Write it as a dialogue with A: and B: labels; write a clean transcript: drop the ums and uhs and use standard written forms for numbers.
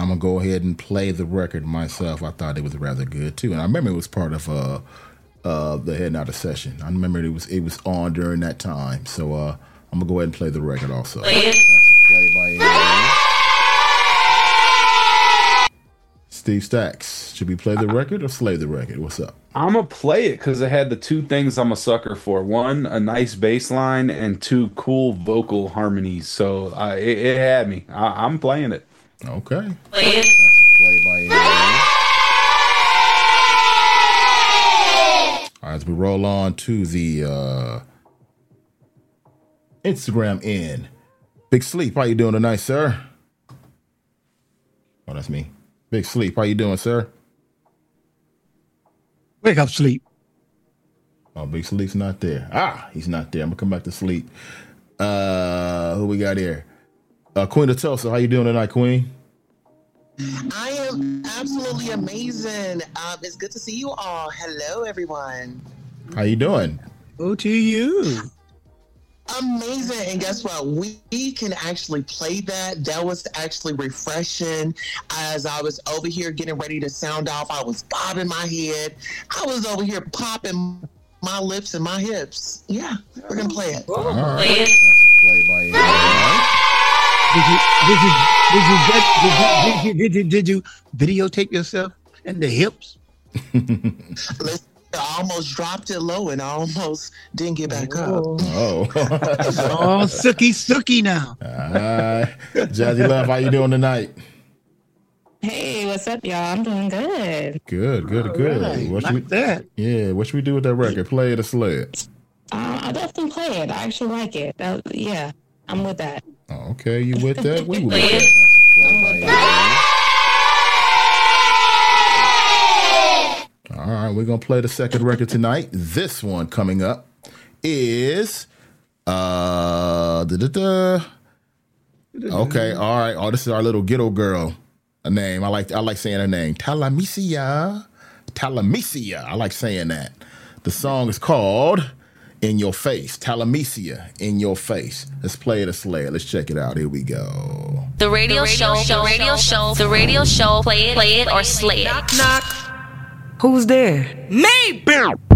A: I'm gonna go ahead and play the record myself. I thought it was rather good too, and I remember it was part of the Heading Out of Session. I remember it was on during that time. So I'm gonna go ahead and play the record also. That's a play by Steve Stacks. Should we play the record or slay the record? What's up?
B: I'm going to play it because it had the two things I'm a sucker for. One, a nice bass line, and two, cool vocal harmonies. So it had me. I'm playing it.
A: Okay. Play it. That's a play by All right, as we roll on to the Instagram end. Big Sleep, how you doing tonight, sir? Oh, that's me. Big Sleep, how you doing, sir?
C: Wake up, Sleep.
A: Oh, Big Sleep's not there. He's not there. I'm gonna come back to Sleep. Who we got here? Queen of Tulsa, how you doing tonight, Queen?
D: I am absolutely amazing. It's good to see you all. Hello, everyone.
A: How you doing?
C: Oh, to you.
D: Amazing. And guess what? We can actually play that. That was actually refreshing. As I was over here getting ready to sound off, I was bobbing my head. I was over here popping my lips and my hips. Yeah, we're going to play it.
A: All right. That's a play by
C: Did you videotape yourself in the hips?
D: Listen, I almost dropped it low and I almost didn't get back up.
A: Oh.
C: Oh, sookie now.
A: Jazzy Love, how you doing tonight?
E: Hey, what's up, y'all? I'm doing good.
A: Good.
C: Right.
A: What
C: Like that.
A: Yeah, what should we do with that record? Play it or slay it?
E: I definitely play it. I actually like it. Yeah, I'm with that.
A: Oh, okay, you with that? We with that. That's a play by All right, we're gonna play the second record tonight. This one coming up is Okay, all right. Oh, this is our little ghetto girl. A name. I like saying her name. Talamisia. I like saying that. The song is called In Your Face. Talamisia, In Your Face. Let's play it or slay it. Let's check it out. Here we go.
F: The radio show. Play it or slay it.
G: Knock, knock.
H: Who's there?
G: Me!